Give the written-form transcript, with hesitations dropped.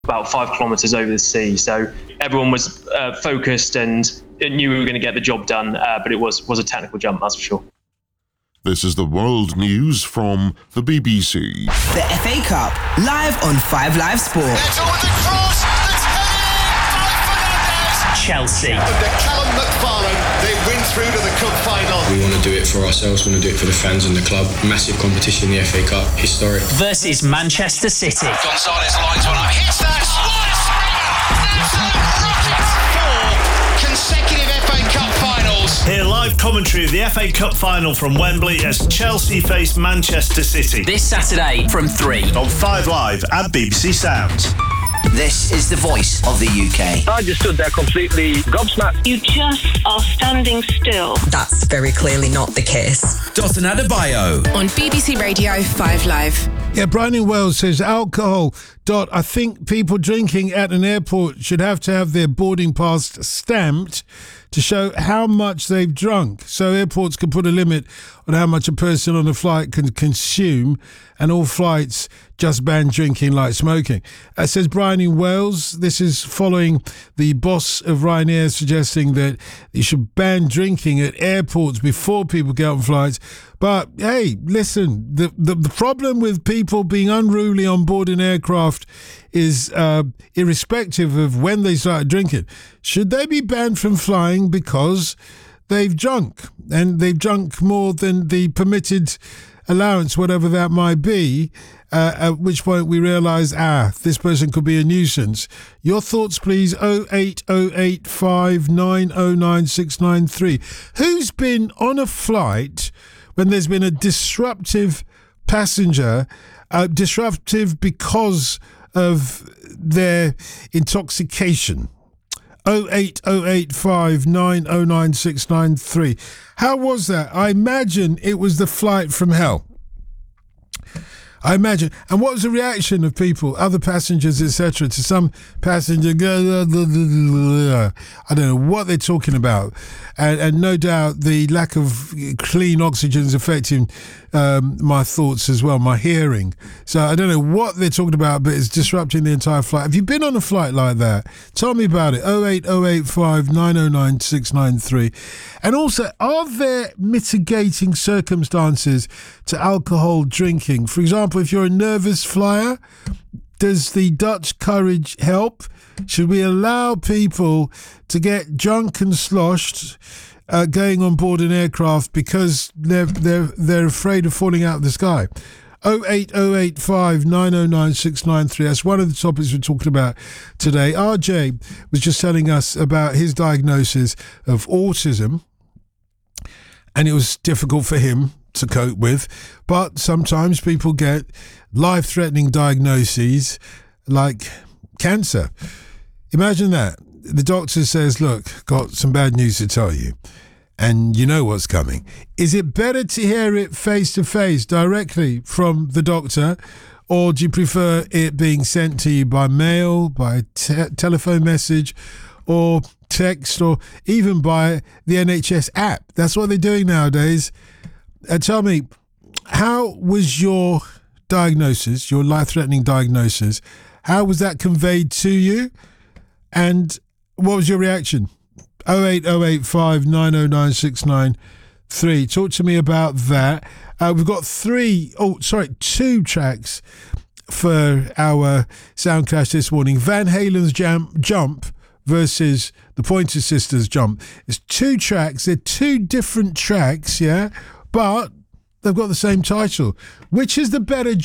about 5 kilometres over the sea. So everyone was focused and knew we were going to get the job done, but it was a technical jump, that's for sure. This is the world news from the BBC. The FA Cup, live on 5 Live Sport. It's over the cross, it's headed in by Fernandes. Chelsea. Under Callum McFarlane, they win through to the cup final. We want to do it for ourselves, we want to do it for the fans and the club. Massive competition in the FA Cup, historic. Versus Manchester City. Gonzalez lines one up, hits that, what a spin! Absolute rocket! 4 consecutive FA Cup finals. Hear live commentary of the FA Cup final from Wembley as Chelsea face Manchester City. This Saturday from 3 on 5 Live at BBC Sounds. This is the voice of the UK. I just stood there completely gobsmacked. You just are standing still. That's very clearly not the case. Dotun Adebayo. On BBC Radio 5 Live. Yeah, Brian in Wales says alcohol. I think people drinking at an airport should have to have their boarding pass stamped to show how much they've drunk. So airports can put a limit on how much a person on a flight can consume, and all flights just ban drinking like smoking. Says Brian in Wales. This is following the boss of Ryanair suggesting that you should ban drinking at airports before people get on flights. But hey, listen, the problem with people being unruly on board an aircraft is irrespective of when they started drinking. Should they be banned from flying because they've drunk, and they've drunk more than the permitted allowance, whatever that might be, at which point we realise, this person could be a nuisance. Your thoughts, please, 08085909693. Who's been on a flight when there's been a disruptive passenger, disruptive because of their intoxication? 08085909693. How was that? I imagine it was the flight from hell. I imagine. And what was the reaction of people, other passengers, etc., to some passenger? I don't know what they're talking about. And no doubt the lack of clean oxygen is affecting my thoughts as well, my hearing. So I don't know what they're talking about, but it's disrupting the entire flight. Have you been on a flight like that? Tell me about it. 08085909693. And also, are there mitigating circumstances to alcohol drinking? For example, if you're a nervous flyer, does the Dutch courage help? Should we allow people to get drunk and sloshed going on board an aircraft because they're afraid of falling out of the sky? 08085909693. That's one of the topics we're talking about today. RJ was just telling us about his diagnosis of autism, and it was difficult for him to cope with. But sometimes people get life-threatening diagnoses like cancer. Imagine that. The doctor says, look, got some bad news to tell you, and you know what's coming. Is it better to hear it face-to-face directly from the doctor, or do you prefer it being sent to you by mail, by telephone message, or text, or even by the NHS app? That's what they're doing nowadays. Tell me, how was your diagnosis, your life-threatening diagnosis, how was that conveyed to you? And what was your reaction? 08085909693. Talk to me about that. We've got two tracks for our Sound Clash this morning. Van Halen's Jump versus the Pointer Sisters' Jump. It's 2 tracks. They're 2 different tracks, yeah? But they've got the same title. Which is the better